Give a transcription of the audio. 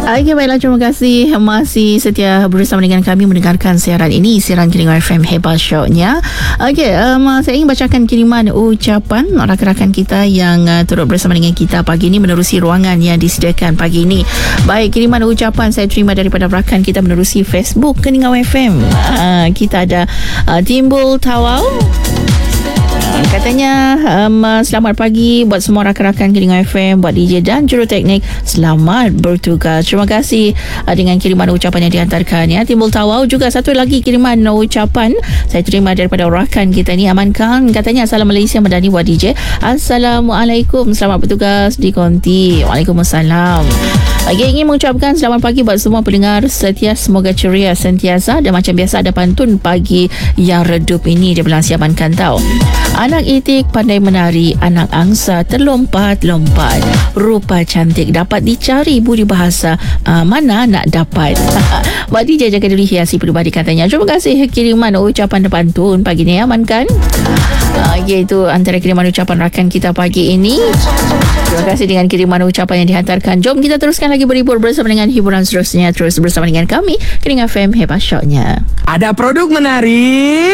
Okey, baiklah, terima kasih masih setia bersama dengan kami mendengarkan siaran ini, siaran Keringan FM Hebat Show-nya. Okey, saya ingin bacakan kiriman ucapan rakan-rakan kita yang turut bersama dengan kita pagi ini menerusi ruangan yang disediakan pagi ini. Baik, kiriman ucapan saya terima daripada rakan kita menerusi Facebook Keringan FM. Kita ada Timbul Tawau. Katanya selamat pagi buat semua rakan-rakan Keringan FM, buat DJ dan juruteknik, selamat bertugas. Terima kasih dengan kiriman ucapan yang dihantarkan ya. Timbul Tawau. Juga satu lagi kiriman ucapan saya terima daripada rakan kita ni, Amankan. Katanya Assalam Malaysia Madani buat DJ. Assalamualaikum, selamat bertugas di Konti. Waalaikumsalam. Ingin mengucapkan selamat pagi buat semua pendengar setia, semoga ceria sentiasa dan macam biasa ada pantun pagi yang redup ini dia bilang siap Amankan tau. Anak itik pandai menari, anak angsa terlompat-lompat, rupa cantik dapat dicari, budi bahasa mana nak dapat. Buat DJ jaga diri hiasi peribadi katanya. Terima kasih kiriman ucapan pantun pagi ni Amankan. Itu antara kiriman ucapan rakan kita pagi ini. Terima kasih dengan kiriman ucapan yang dihantarkan. Jom kita teruskan lagi berhibur bersama dengan hiburan seterusnya. Terus bersama dengan kami Keringan FM Hebat Show-nya. Ada produk menarik